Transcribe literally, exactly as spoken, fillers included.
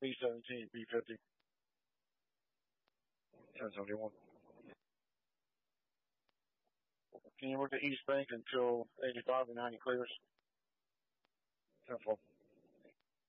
B seventeen, B fifty. ten seventy-one. Can you work the East Bank until eighty-five and ninety clears? ten four.